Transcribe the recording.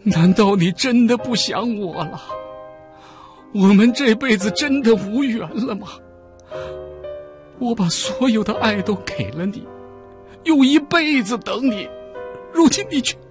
难道你真的不想我了？我们这辈子真的无缘了吗？我把所有的爱都给了你，用一辈子等你，如今你却